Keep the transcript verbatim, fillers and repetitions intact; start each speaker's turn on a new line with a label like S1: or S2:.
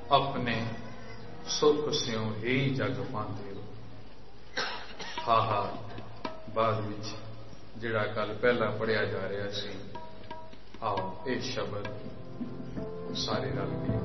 S1: अपने सुख स्यों ही जग पांदे हो। हा हा बाद विच जिहड़ा कल पहला पढ़िया जा रहा सी, आओ ये शब्द सारे रल के